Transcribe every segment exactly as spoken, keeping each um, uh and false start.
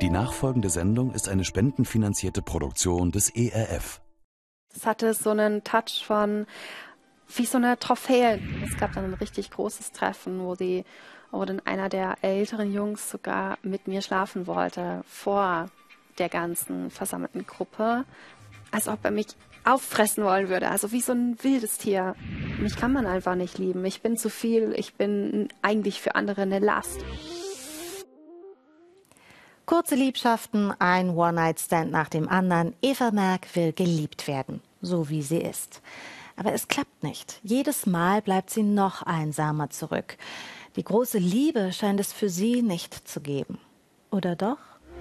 Die nachfolgende Sendung ist eine spendenfinanzierte Produktion des E R F. Es hatte so einen Touch von, wie so eine Trophäe. Es gab dann ein richtig großes Treffen, wo die, wo dann einer der älteren Jungs sogar mit mir schlafen wollte, vor der ganzen versammelten Gruppe. Als ob er mich auffressen wollen würde, also wie so ein wildes Tier. Mich kann man einfach nicht lieben. Ich bin zu viel, ich bin eigentlich für andere eine Last. Kurze Liebschaften, ein One-Night-Stand nach dem anderen. Eva Merck will geliebt werden, so wie sie ist. Aber es klappt nicht. Jedes Mal bleibt sie noch einsamer zurück. Die große Liebe scheint es für sie nicht zu geben. Oder doch?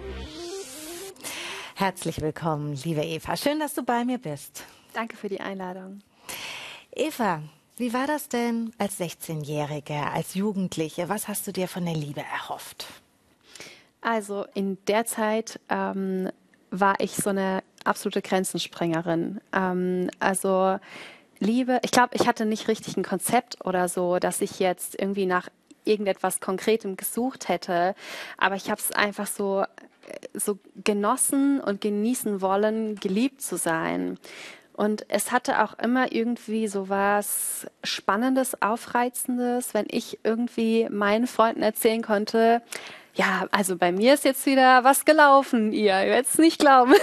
Herzlich willkommen, liebe Eva. Schön, dass du bei mir bist. Danke für die Einladung. Eva, wie war das denn als sechzehnjährige, als Jugendliche? Was hast du dir von der Liebe erhofft? Also in der Zeit ähm, war ich so eine absolute Grenzensprengerin. Ähm, also Liebe, ich glaube, ich hatte nicht richtig ein Konzept oder so, dass ich jetzt irgendwie nach irgendetwas Konkretem gesucht hätte. Aber ich habe es einfach so, so genossen und genießen wollen, geliebt zu sein. Und es hatte auch immer irgendwie so was Spannendes, Aufreizendes, wenn ich irgendwie meinen Freunden erzählen konnte, ja, also bei mir ist jetzt wieder was gelaufen, ihr werdet es nicht glauben.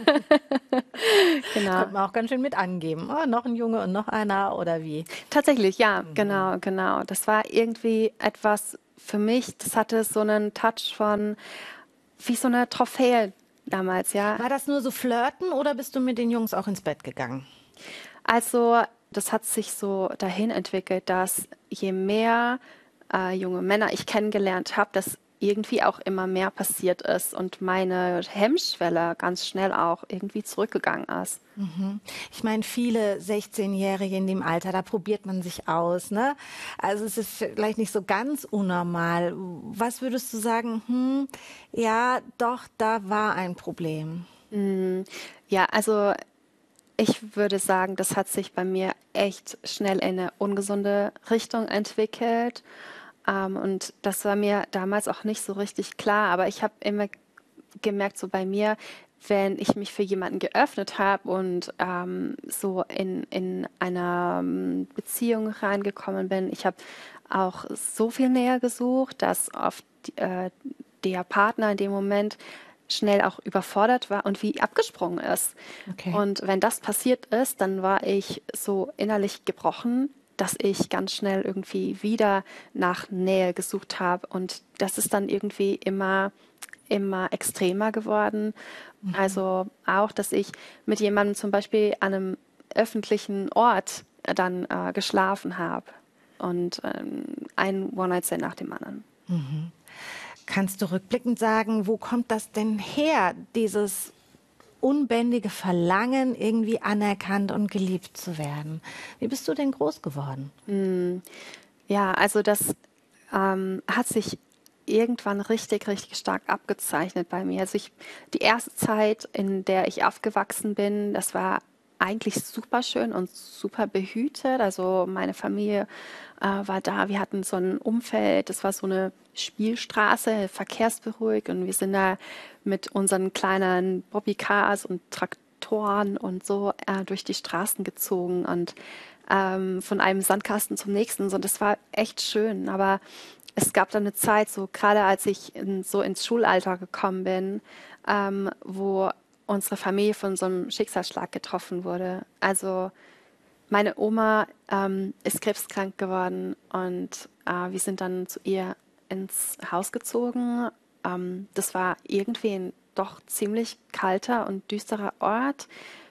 Genau. Könnte man auch ganz schön mit angeben. Oh, noch ein Junge und noch einer oder wie? Tatsächlich, ja, mhm. genau, genau. Das war irgendwie etwas für mich, das hatte so einen Touch von, wie so eine Trophäe damals, ja. War das nur so Flirten oder bist du mit den Jungs auch ins Bett gegangen? Also, das hat sich so dahin entwickelt, dass je mehr äh, junge Männer ich kennengelernt habe, dass irgendwie auch immer mehr passiert ist und meine Hemmschwelle ganz schnell auch irgendwie zurückgegangen ist. Mhm. Ich meine, viele sechzehnjährige in dem Alter, da probiert man sich aus, ne? Also es ist vielleicht nicht so ganz unnormal. Was würdest du sagen, hm, ja, doch, da war ein Problem? Mm, ja, also ich würde sagen, das hat sich bei mir echt schnell in eine ungesunde Richtung entwickelt. Um, und das war mir damals auch nicht so richtig klar, aber ich habe immer gemerkt, so bei mir, wenn ich mich für jemanden geöffnet habe und ähm, so in, in einer Beziehung reingekommen bin, ich habe auch so viel näher gesucht, dass oft äh, der Partner in dem Moment schnell auch überfordert war und wie abgesprungen ist. Okay. Und wenn das passiert ist, dann war ich so innerlich gebrochen, dass ich ganz schnell irgendwie wieder nach Nähe gesucht habe. Und das ist dann irgendwie immer, immer extremer geworden. Mhm. Also auch, dass ich mit jemandem zum Beispiel an einem öffentlichen Ort dann äh, geschlafen habe. Und ähm, ein One-Night-Stand nach dem anderen. Mhm. Kannst du rückblickend sagen, wo kommt das denn her, dieses unbändige Verlangen, irgendwie anerkannt und geliebt zu werden? Wie bist du denn groß geworden? Mm, ja, also das ähm, hat sich irgendwann richtig, richtig stark abgezeichnet bei mir. Also ich, die erste Zeit, in der ich aufgewachsen bin, das war eigentlich super schön und super behütet. Also meine Familie äh, war da, wir hatten so ein Umfeld, das war so eine Spielstraße, verkehrsberuhigt, und wir sind da mit unseren kleinen Bobbycars und Traktoren und so äh, durch die Straßen gezogen und ähm, von einem Sandkasten zum nächsten. So, das war echt schön, aber es gab dann eine Zeit, so gerade als ich in, so ins Schulalter gekommen bin, ähm, wo unsere Familie von so einem Schicksalsschlag getroffen wurde. Also meine Oma ähm, ist krebskrank geworden und äh, wir sind dann zu ihr ins Haus gezogen. Ähm, das war irgendwie ein doch ziemlich kalter und düsterer Ort.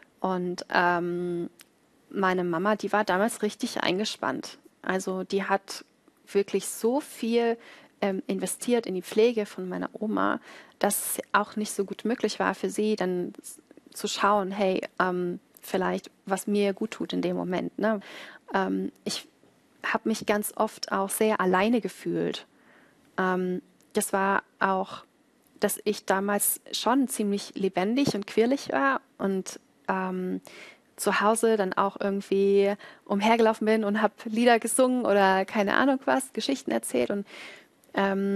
Und ähm, meine Mama, die war damals richtig eingespannt. Also die hat wirklich so viel ähm, investiert in die Pflege von meiner Oma, dass es auch nicht so gut möglich war für sie, dann zu schauen, hey, ähm, vielleicht, was mir gut tut in dem Moment. Ne? Ähm, ich habe mich ganz oft auch sehr alleine gefühlt. Ähm, das war auch, dass ich damals schon ziemlich lebendig und quirlig war und ähm, zu Hause dann auch irgendwie umhergelaufen bin und habe Lieder gesungen oder keine Ahnung was, Geschichten erzählt. Und ähm,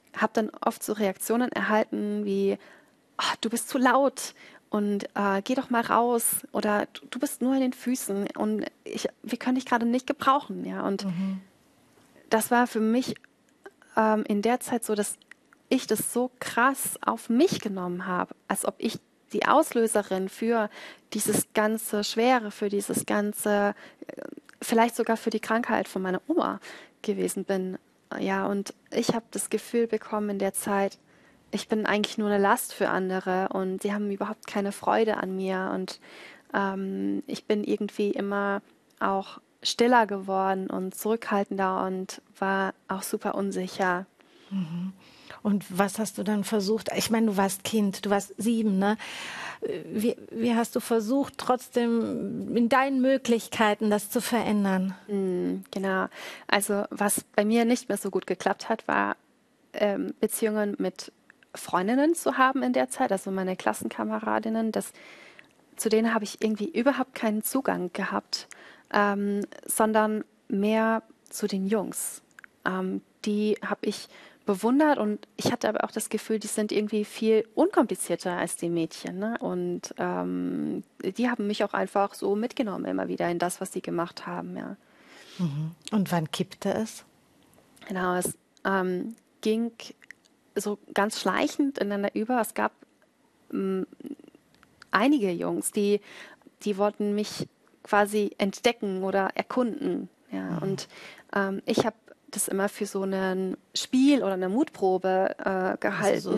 habe dann oft so Reaktionen erhalten wie, oh, du bist zu laut und äh, geh doch mal raus oder du, du bist nur in den Füßen und ich, wir können dich gerade nicht gebrauchen. Ja? Und mhm. das war für mich ähm, in der Zeit so, dass ich das so krass auf mich genommen habe, als ob ich die Auslöserin für dieses ganze Schwere, für dieses ganze, vielleicht sogar für die Krankheit von meiner Oma gewesen bin. Ja, und ich habe das Gefühl bekommen in der Zeit, ich bin eigentlich nur eine Last für andere und sie haben überhaupt keine Freude an mir und ähm, ich bin irgendwie immer auch stiller geworden und zurückhaltender und war auch super unsicher. Mhm. Und was hast du dann versucht? Ich meine, du warst Kind, du warst sieben, ne? Wie, wie hast du versucht, trotzdem in deinen Möglichkeiten das zu verändern? Mm, genau. Also was bei mir nicht mehr so gut geklappt hat, war ähm, Beziehungen mit Freundinnen zu haben in der Zeit, also meine Klassenkameradinnen. Das, zu denen habe ich irgendwie überhaupt keinen Zugang gehabt, ähm, sondern mehr zu den Jungs. Ähm, die habe ich bewundert und ich hatte aber auch das Gefühl, die sind irgendwie viel unkomplizierter als die Mädchen. Ne? Und ähm, die haben mich auch einfach so mitgenommen immer wieder in das, was sie gemacht haben. Ja. Mhm. Und wann kippte es? Genau, es ähm, ging so ganz schleichend ineinander über. Es gab ähm, einige Jungs, die, die wollten mich quasi entdecken oder erkunden. Ja. Mhm. Und ähm, ich habe das immer für so ein Spiel oder eine Mutprobe äh, gehalten. Also so